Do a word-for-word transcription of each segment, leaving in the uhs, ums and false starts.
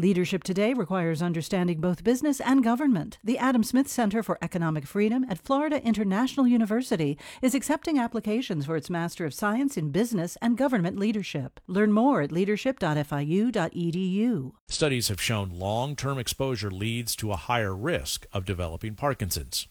Leadership today requires understanding both business and government. The Adam Smith Center for Economic Freedom at Florida International University is accepting applications for its Master of Science in Business and Government Leadership. Learn more at leadership dot f i u dot e d u. Studies have shown long-term exposure leads to a higher risk of developing Parkinson's.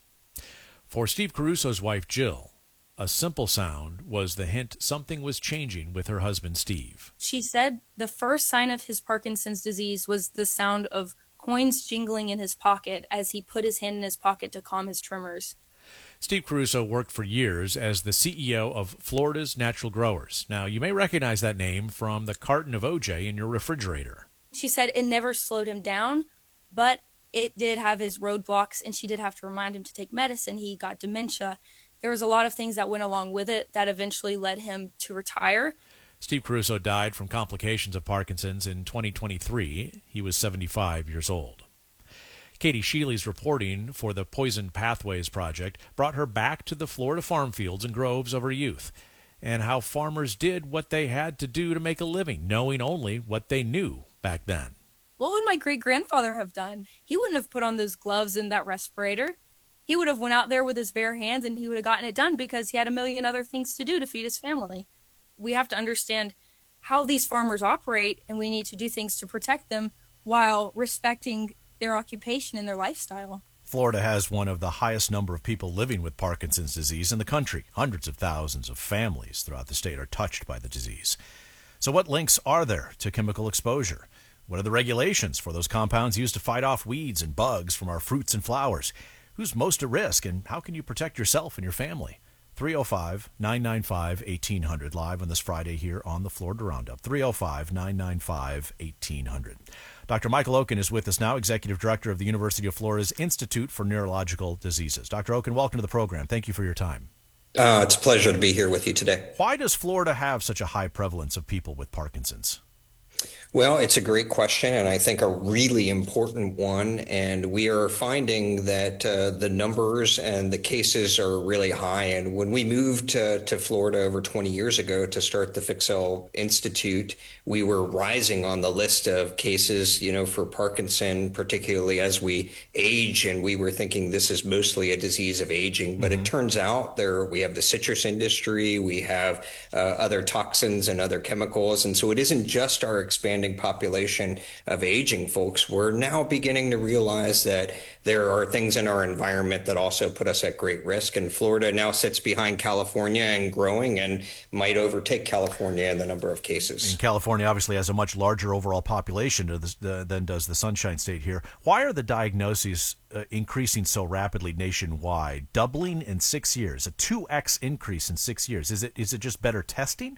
For Steve Caruso's wife, Jill, a simple sound was the hint something was changing with her husband, Steve. She said the first sign of his Parkinson's disease was the sound of coins jingling in his pocket as he put his hand in his pocket to calm his tremors. Steve Caruso worked for years as the C E O of Florida's Natural Growers. Now, you may recognize that name from the carton of O J in your refrigerator. She said it never slowed him down, but it did have his roadblocks, and she did have to remind him to take medicine. He got dementia. There was a lot of things that went along with it that eventually led him to retire. Steve Caruso died from complications of Parkinson's in twenty twenty-three. He was seventy-five years old. Katie Sheely's reporting for the Poison Pathways Project brought her back to the Florida farm fields and groves of her youth, and how farmers did what they had to do to make a living, knowing only what they knew back then. What would my great-grandfather have done? He wouldn't have put on those gloves and that respirator. He would have went out there with his bare hands and he would have gotten it done because he had a million other things to do to feed his family. We have to understand how these farmers operate, and we need to do things to protect them while respecting their occupation and their lifestyle. Florida has one of the highest number of people living with Parkinson's disease in the country. Hundreds of thousands of families throughout the state are touched by the disease. So what links are there to chemical exposure? What are the regulations for those compounds used to fight off weeds and bugs from our fruits and flowers? Who's most at risk, and how can you protect yourself and your family? three oh five, nine nine five, one eight hundred, live on this Friday here on the Florida Roundup. three oh five, nine nine five, one eight hundred. Doctor Michael Okun is with us now, Executive Director of the University of Florida's Institute for Neurological Diseases. Doctor Okun, welcome to the program. Thank you for your time. Uh, it's a pleasure to be here with you today. Why does Florida have such a high prevalence of people with Parkinson's? Well, it's a great question, and I think a really important one. And we are finding that uh, the numbers and the cases are really high. And when we moved to, to Florida over twenty years ago to start the Fixell Institute, we were rising on the list of cases, you know, for Parkinson, particularly as we age. And we were thinking this is mostly a disease of aging. But mm-hmm. it turns out there we have the citrus industry, we have uh, other toxins and other chemicals. And so it isn't just our expanding population of aging folks. We're now beginning to realize that there are things in our environment that also put us at great risk. And Florida now sits behind California and growing and might overtake California in the number of cases. And California obviously has a much larger overall population than does the Sunshine State here. Why are the diagnoses uh, increasing so rapidly nationwide, doubling in six years, a two X increase in six years? Is it is it just better testing?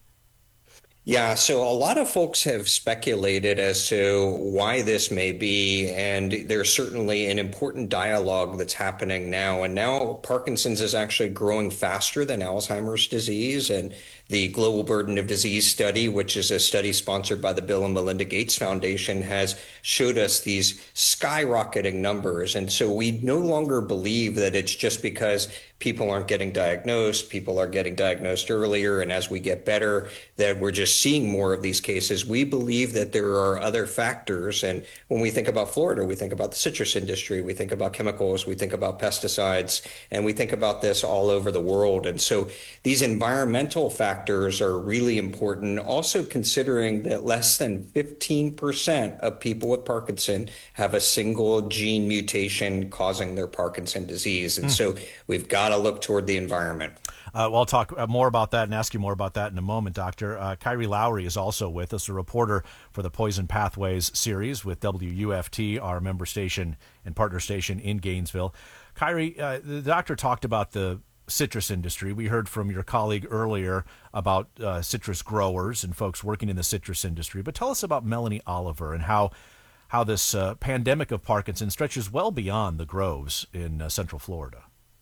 Yeah, so a lot of folks have speculated as to why this may be, and there's certainly an important dialogue that's happening now. And now Parkinson's is actually growing faster than Alzheimer's disease. And the Global Burden of Disease Study, which is a study sponsored by the Bill and Melinda Gates Foundation, has showed us these skyrocketing numbers. And so we no longer believe that it's just because people aren't getting diagnosed, people are getting diagnosed earlier, and as we get better, that we're just seeing more of these cases. We believe that there are other factors. And when we think about Florida, we think about the citrus industry, we think about chemicals, we think about pesticides, and we think about this all over the world. And so these environmental factors are really important. Also considering that less than fifteen percent of people with Parkinson have a single gene mutation causing their Parkinson disease. And mm. so we've got to look toward the environment. Uh, well, I'll talk more about that and ask you more about that in a moment, Doctor. Uh, Kyrie Lowry is also with us, a reporter for the Poison Pathways series with W U F T, our member station and partner station in Gainesville. Kyrie, uh, the doctor talked about the citrus industry. We heard from your colleague earlier about uh, citrus growers and folks working in the citrus industry. But tell us about Melanie Oliver and how how this uh, pandemic of Parkinson stretches well beyond the groves in uh, Central Florida.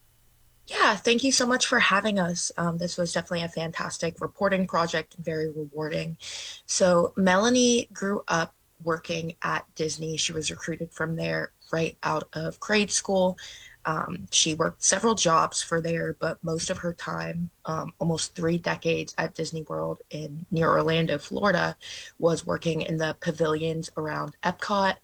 Yeah, thank you so much for having us. Um, this was definitely a fantastic reporting project, very rewarding. So Melanie grew up working at Disney. She was recruited from there right out of grade school. Um, she worked several jobs for there, but most of her time, um, almost three decades at Disney World in near Orlando, Florida, was working in the pavilions around Epcot